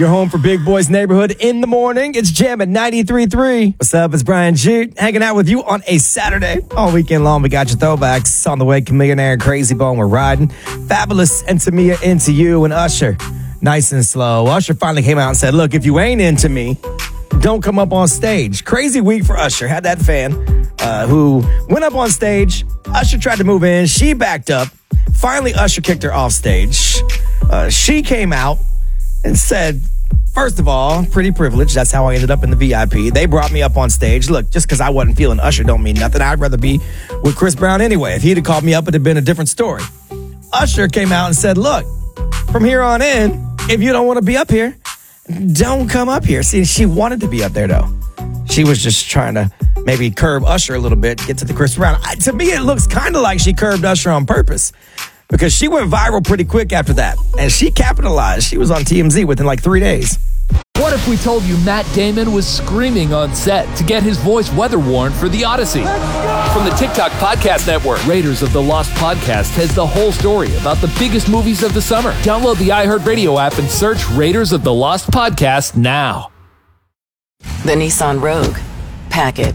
Your home for Big Boys Neighborhood in the morning. It's Jam at 93.3. What's up? It's Brian G. Hanging out with you on a Saturday. All weekend long, we got your throwbacks. On the way, Chamillionaire and Crazy Bone, we're riding. Fabulous and Tamia Into You and Usher. Nice and slow. Usher finally came out and said, look, if you ain't into me, don't come up on stage. Crazy week for Usher. Had that fan who went up on stage. Usher tried to move in. She backed up. Finally, Usher kicked her off stage. She came out and said, first of all, pretty privileged. That's how I ended up in the VIP. They brought me up on stage. Look, just because I wasn't feeling Usher don't mean nothing. I'd rather be with Chris Brown anyway. If he'd have called me up, it'd have been a different story. Usher came out and said, look, from here on in, if you don't want to be up here, don't come up here. See, she wanted to be up there, though. She was just trying to maybe curb Usher a little bit, get to the Chris Brown. To me, it looks kind of like she curbed Usher on purpose, because she went viral pretty quick after that. And she capitalized. She was on TMZ within like 3 days. What if we told you Matt Damon was screaming on set to get his voice weather-worn for The Odyssey? From the TikTok Podcast Network, Raiders of the Lost Podcast has the whole story about the biggest movies of the summer. Download the iHeartRadio app and search Raiders of the Lost Podcast now. The Nissan Rogue. Pack it.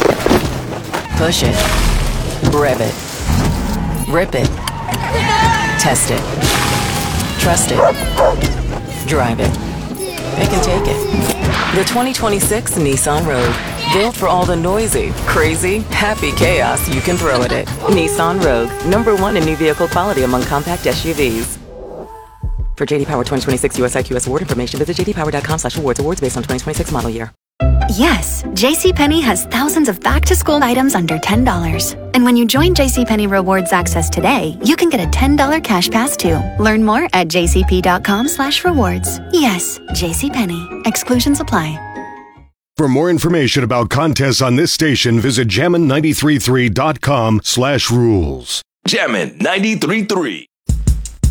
Push it. Rev it. Rip it. Test it. Trust it. Drive it. Pick and take it. The 2026 Nissan Rogue. Built for all the noisy, crazy, happy chaos you can throw at it. Nissan Rogue. #1 in new vehicle quality among compact SUVs. For JD Power 2026 US IQS award information, visit jdpower.com/awards. Awards based on 2026 model year. Yes, JCPenney has thousands of back-to-school items under $10. And when you join JCPenney Rewards Access today, you can get a $10 cash pass too. Learn more at jcp.com/rewards. Yes, JCPenney. Exclusions apply. For more information about contests on this station, visit jammin933.com/rules. Jammin' 93.3.